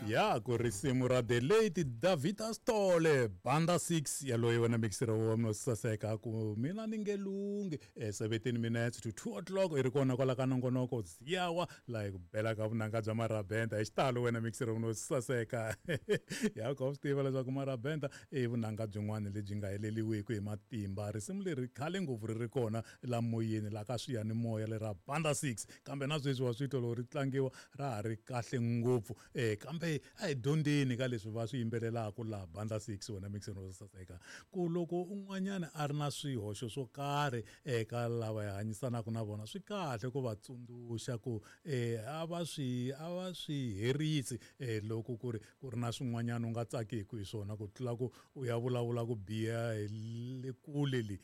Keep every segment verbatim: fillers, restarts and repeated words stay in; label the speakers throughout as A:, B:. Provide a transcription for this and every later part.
A: Ya ku risimu ra the late Davita Stole banda six yaloyi wena mixero wa mno saseka ku mina ningelungi eh seventeen minutes to two o'clock iri kona kwala ka nongonoko ziyawa like bela ka vunanga bya marabenda hi xitalo wena mixero mno saseka ya ku stiva leswaku marabenda i vunanga byin'wana lebyi nga heleliwiki hi matimba risimu leri khale ngopfu ri ri kona la moyeni la ka swiyani moya le ra banda six kambe na sweswi wa switolo ri tlangiwa ra ha ri kahle ngopfu eh kambe a hi dyondzeni ka leswi va swi yimbelelaka la banda six wena mixing ro saseka ku loko un'wanyana a ri na swihoxo swo karhi eka lava hi hanyisanaka na vona swi kahle ku va tsundzuxa ku eh a va swi a va swi herisi eh loko ku ri ku ri na swin'wanyana u nga tsakiki hi swona ku tlula ku u ya vulavula ku biha hi le kule li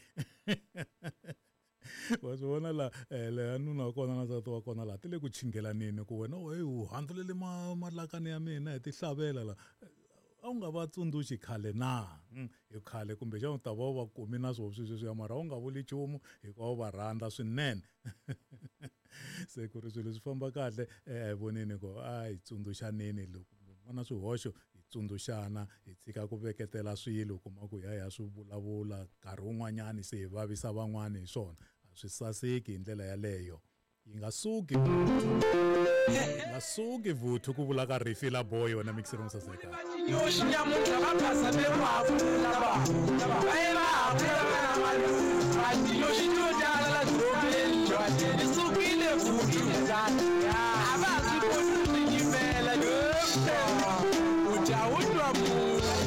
A: wa swivona la le nuna wa kona na nsati wa kona la ti le ku chingelanini ku wena hey u handlulele malakani ya mina hi ti hlavela la a wu nga va tsundzuxi khale na hi khale kumbe xa u ta va va kumi na swo swi swi mara u nga vuli nchumu hikuva va rhandza swinene se ku ri swilo swi famba kahle hi vonini ku a hi tsundzuxanini loko na swihoxo hi tsundzuxana hi tshika ku veketela swilo kuma ku ya ya swi vulavula nkarhi wun'wanyani se hi vavisa van'wani hi swona a swi saseki hi ndlela yaleyo yi nga suki nga suki vuthu ku vula ka Rifila Boy wena mixer mo saseka
B: Uja udwa mu